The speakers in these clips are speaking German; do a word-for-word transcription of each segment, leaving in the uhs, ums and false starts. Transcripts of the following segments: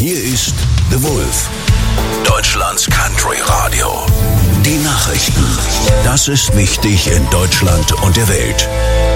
Hier ist The Wolf, Deutschlands Country Radio. Die Nachrichten. Das ist wichtig in Deutschland und der Welt.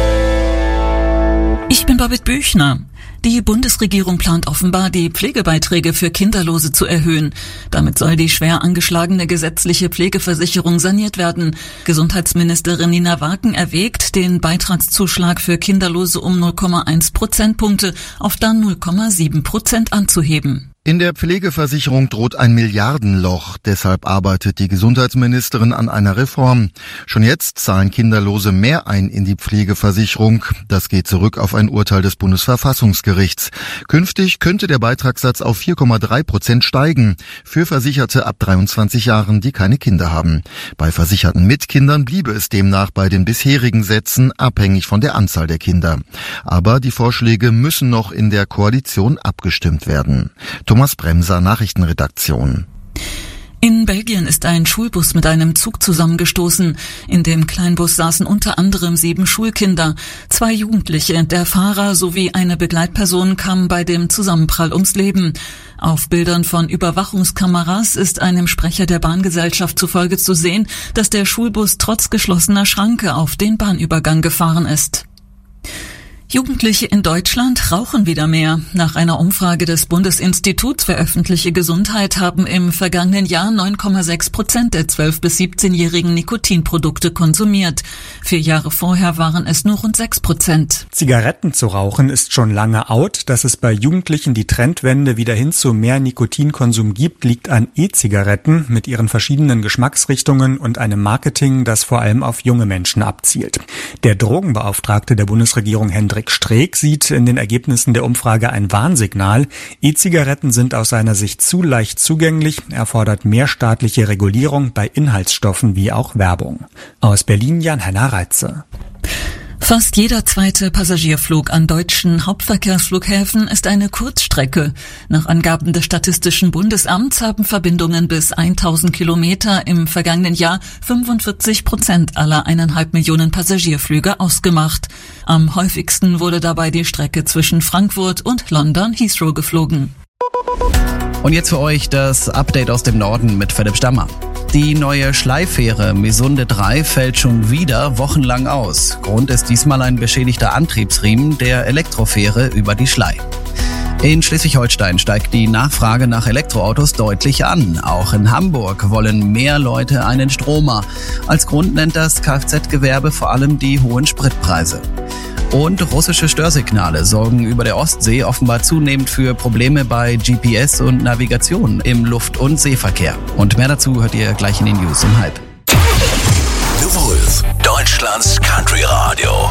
Ich bin Babette Büchner. Die Bundesregierung plant offenbar, die Pflegebeiträge für Kinderlose zu erhöhen. Damit soll die schwer angeschlagene gesetzliche Pflegeversicherung saniert werden. Gesundheitsministerin Nina Waken erwägt, den Beitragszuschlag für Kinderlose um null Komma eins Prozentpunkte auf dann null Komma sieben Prozent anzuheben. In der Pflegeversicherung droht ein Milliardenloch. Deshalb arbeitet die Gesundheitsministerin an einer Reform. Schon jetzt zahlen Kinderlose mehr ein in die Pflegeversicherung. Das geht zurück auf ein Urteil des Bundesverfassungsgerichts. Künftig könnte der Beitragssatz auf vier Komma drei Prozent steigen. Für Versicherte ab dreiundzwanzig Jahren, die keine Kinder haben. Bei Versicherten mit Kindern bliebe es demnach bei den bisherigen Sätzen, abhängig von der Anzahl der Kinder. Aber die Vorschläge müssen noch in der Koalition abgestimmt werden. Thomas Bremser, Nachrichtenredaktion. In Belgien ist ein Schulbus mit einem Zug zusammengestoßen. In dem Kleinbus saßen unter anderem sieben Schulkinder. Zwei Jugendliche, der Fahrer sowie eine Begleitperson kamen bei dem Zusammenprall ums Leben. Auf Bildern von Überwachungskameras ist einem Sprecher der Bahngesellschaft zufolge zu sehen, dass der Schulbus trotz geschlossener Schranke auf den Bahnübergang gefahren ist. Jugendliche in Deutschland rauchen wieder mehr. Nach einer Umfrage des Bundesinstituts für öffentliche Gesundheit haben im vergangenen Jahr neun Komma sechs Prozent der zwölf- bis siebzehnjährigen Nikotinprodukte konsumiert. Vier Jahre vorher waren es nur rund sechs Prozent. Zigaretten zu rauchen ist schon lange out. Dass es bei Jugendlichen die Trendwende wieder hin zu mehr Nikotinkonsum gibt, liegt an E-Zigaretten mit ihren verschiedenen Geschmacksrichtungen und einem Marketing, das vor allem auf junge Menschen abzielt. Der Drogenbeauftragte der Bundesregierung, Hendrik Streeck, sieht in den Ergebnissen der Umfrage ein Warnsignal. E-Zigaretten sind aus seiner Sicht zu leicht zugänglich. Er fordert mehr staatliche Regulierung bei Inhaltsstoffen wie auch Werbung. Aus Berlin Jan-Henner Reitze. Fast jeder zweite Passagierflug an deutschen Hauptverkehrsflughäfen ist eine Kurzstrecke. Nach Angaben des Statistischen Bundesamts haben Verbindungen bis tausend Kilometer im vergangenen Jahr fünfundvierzig Prozent aller eineinhalb Millionen Passagierflüge ausgemacht. Am häufigsten wurde dabei die Strecke zwischen Frankfurt und London Heathrow geflogen. Und jetzt für euch das Update aus dem Norden mit Philipp Stammer. Die neue Schleifähre Mesunde drei fällt schon wieder wochenlang aus. Grund ist diesmal ein beschädigter Antriebsriemen der Elektrofähre über die Schlei. In Schleswig-Holstein steigt die Nachfrage nach Elektroautos deutlich an. Auch in Hamburg wollen mehr Leute einen Stromer. Als Grund nennt das Kfz-Gewerbe vor allem die hohen Spritpreise. Und russische Störsignale sorgen über der Ostsee offenbar zunehmend für Probleme bei G P S und Navigation im Luft- und Seeverkehr. Und mehr dazu hört ihr gleich in den News um halb. The Wolf, Deutschlands Country Radio.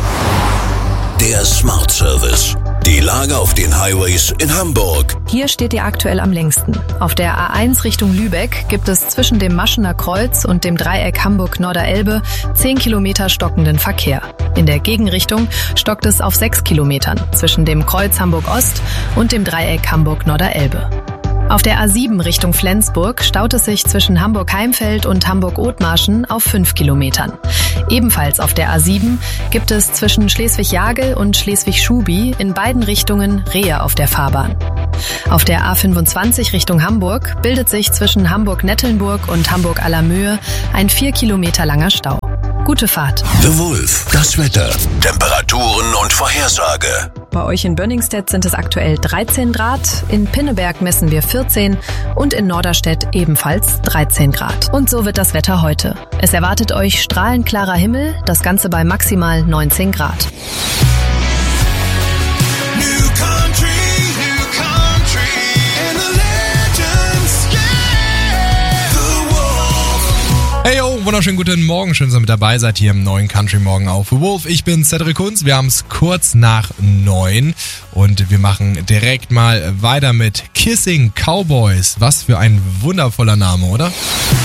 Der Smart Service. Die Lage auf den Highways in Hamburg. Hier steht ihr aktuell am längsten. Auf der A eins Richtung Lübeck gibt es zwischen dem Maschener Kreuz und dem Dreieck Hamburg-Norderelbe zehn Kilometer stockenden Verkehr. In der Gegenrichtung stockt es auf sechs Kilometern zwischen dem Kreuz Hamburg-Ost und dem Dreieck Hamburg-Norderelbe. Auf der A sieben Richtung Flensburg staut es sich zwischen Hamburg-Heimfeld und Hamburg-Othmarschen auf fünf Kilometern. Ebenfalls auf der A sieben gibt es zwischen Schleswig-Jagel und Schleswig-Schubi in beiden Richtungen Rehe auf der Fahrbahn. Auf der A fünfundzwanzig Richtung Hamburg bildet sich zwischen Hamburg-Nettelnburg und Hamburg-Allermöhe ein vier Kilometer langer Stau. Gute Fahrt. The Wolf, das Wetter, Temperaturen und Vorhersage. Bei euch in Bönningstedt sind es aktuell dreizehn Grad, in Pinneberg messen wir vierzehn und in Norderstedt ebenfalls dreizehn Grad. Und so wird das Wetter heute. Es erwartet euch strahlend klarer Himmel, das Ganze bei maximal neunzehn Grad. Hey yo, wunderschönen guten Morgen, schön, dass ihr mit dabei seid hier im neuen Country Morgen auf The Wolf. Ich bin Cedric Kunz, wir haben es kurz nach neun und wir machen direkt mal weiter mit Kissing Cowboys. Was für ein wundervoller Name, oder?